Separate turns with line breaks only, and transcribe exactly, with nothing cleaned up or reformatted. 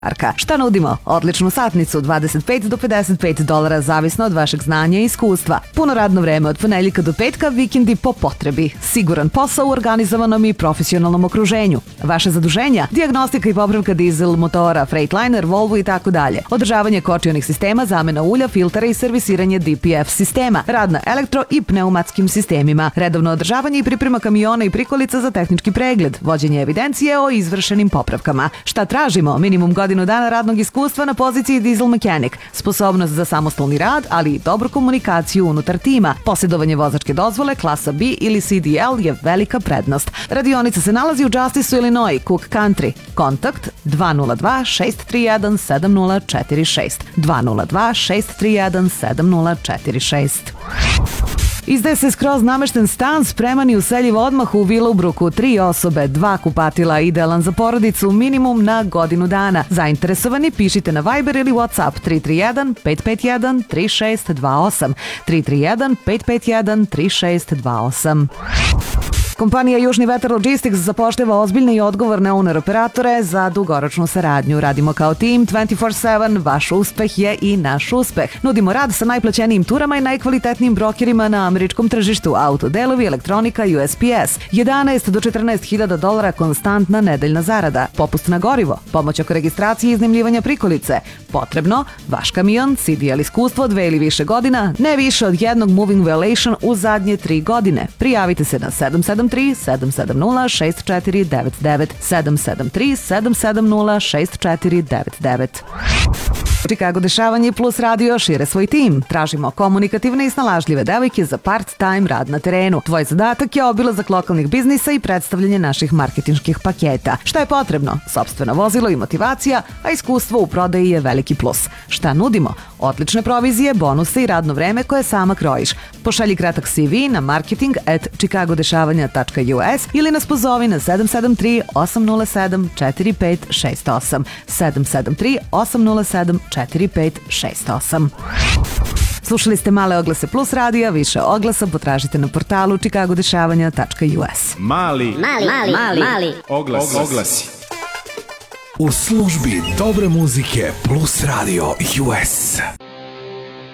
Šta nudimo? Odličnu satnicu, dvadeset pet do pedeset pet dolara, zavisno od vašeg znanja i iskustva. Puno radno vreme od ponedjeljka do petka, vikendi po potrebi. Siguran posao u organizovanom i profesionalnom okruženju. Vaše zaduženja, dijagnostika i popravka dizel motora, Freightliner, Volvo i tako dalje. Održavanje kočionih sistema, zamena ulja, filtera i servisiranje D P F sistema. Rad na elektro i pneumatskim sistemima. Redovno održavanje i priprema kamiona i prikolica za tehnički pregled. Vođenje evidencije o izvršenim popravkama. Šta tražimo? Minimum godinu dana radnog iskustva na poziciji diesel mechanic, sposobnost za samostalni rad, ali i dobru komunikaciju unutar tima. Posjedovanje vozačke dozvole, klasa B ili C D L je velika prednost. Radionica se nalazi u Justiceu, Illinois, Cook Country. Kontakt dva nula dva šest tri jedan sedam nula četiri šest. dva nula dva šest tri jedan sedam nula četiri šest. Izdaje se skroz namešten stan, spreman i useljiv odmah u Willowbrooku. Tri osobe, dva kupatila, idealan za porodicu, minimum na godinu dana. Zainteresovani pišite na Viber ili WhatsApp tri tri jedan pet pet jedan tri šest dva osam. tri tri jedan pet pet jedan tri šest dva osam. Kompanija Južni vetar Logistics zapošljava ozbiljne i odgovorne owner operatore za dugoročnu saradnju. Radimo kao tim dvanaest četiri sedam, vaš uspeh je i naš uspeh. Nudimo rad sa najplaćenijim turama i najkvalitetnijim brokerima na američkom tržištu, autodelovi, elektronika, U S P S. jedanaest do četrnaest hiljada dolara konstantna nedeljna zarada. Popust na gorivo, pomoć oko registracije i iznajmljivanja prikolice. Potrebno, vaš kamion, C D L iskustvo dve ili više godina, ne više od jednog moving violation u zadnje tri godine. Prijavite se na sedam sedam tri sedam sedam nula šest četiri devet devet sedam sedam tri sedam sedam nula šest četiri devet devet. Chicago dešavanje plus radio šire svoj tim. Tražimo komunikativne i snalažljive devojke za part-time rad na terenu. Tvoj zadatak je obilazak lokalnih biznisa i predstavljanje naših marketinških paketa. Šta je potrebno? Sopstveno vozilo i motivacija, a iskustvo u prodaji je veliki plus. Šta nudimo? Odlične provizije, bonuse i radno vreme koje sama krojiš. Pošalji kratak C V na marketing at chicagodešavanja tačka u s ili nas pozovi na sedam sedam tri osam nula sedam četiri pet šest osam. sedam sedam tri osam nula sedam četiri pet šest osam. Slušali ste Male oglase plus radija, više oglasa potražite na portalu chicagodešavanja tačka u s.
Mali,
mali, mali, mali, mali.
Oglasi. Oglasi.
U službi dobre muzike plus radio U S.